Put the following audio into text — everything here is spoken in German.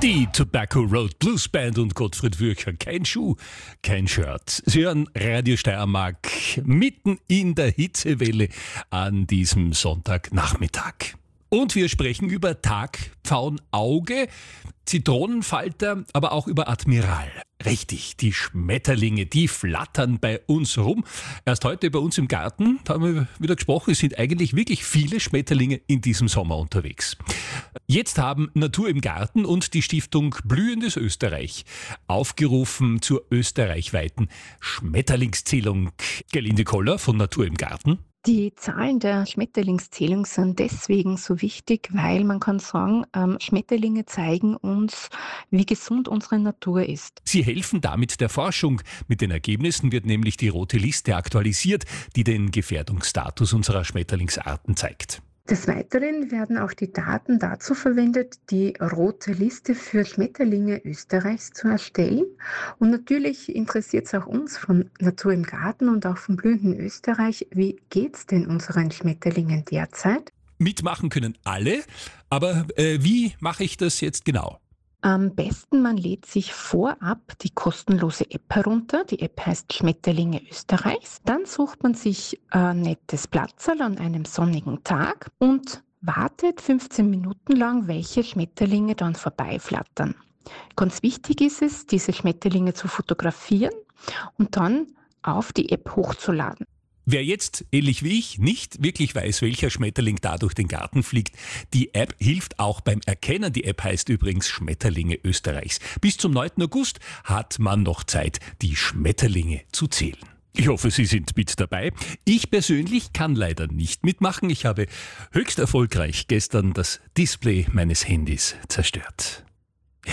Die Tobacco Road Blues Band und Gottfried Würcher. Kein Schuh, kein Shirt. Sie hören Radio Steiermark mitten in der Hitzewelle an diesem Sonntagnachmittag. Und wir sprechen über Tagpfauenauge, Zitronenfalter, aber auch über Admiral. Richtig, die Schmetterlinge, die flattern bei uns rum. Erst heute bei uns im Garten, da haben wir wieder gesprochen, es sind eigentlich wirklich viele Schmetterlinge in diesem Sommer unterwegs. Jetzt haben Natur im Garten und die Stiftung Blühendes Österreich aufgerufen zur österreichweiten Schmetterlingszählung. Gerlinde Koller von Natur im Garten. Die Zahlen der Schmetterlingszählung sind deswegen so wichtig, weil man kann sagen, Schmetterlinge zeigen uns, wie gesund unsere Natur ist. Sie helfen damit der Forschung. Mit den Ergebnissen wird nämlich die rote Liste aktualisiert, die den Gefährdungsstatus unserer Schmetterlingsarten zeigt. Des Weiteren werden auch die Daten dazu verwendet, die rote Liste für Schmetterlinge Österreichs zu erstellen. Und natürlich interessiert es auch uns von Natur im Garten und auch vom blühenden Österreich, wie geht es denn unseren Schmetterlingen derzeit? Mitmachen können alle, aber wie mache ich das jetzt genau? Am besten, man lädt sich vorab die kostenlose App herunter. Die App heißt Schmetterlinge Österreichs. Dann sucht man sich ein nettes Platzerl an einem sonnigen Tag und wartet 15 Minuten lang, welche Schmetterlinge dann vorbeiflattern. Ganz wichtig ist es, diese Schmetterlinge zu fotografieren und dann auf die App hochzuladen. Wer jetzt, ähnlich wie ich, nicht wirklich weiß, welcher Schmetterling da durch den Garten fliegt, die App hilft auch beim Erkennen. Die App heißt übrigens Schmetterlinge Österreichs. Bis zum 9. August hat man noch Zeit, die Schmetterlinge zu zählen. Ich hoffe, Sie sind mit dabei. Ich persönlich kann leider nicht mitmachen. Ich habe höchst erfolgreich gestern das Display meines Handys zerstört.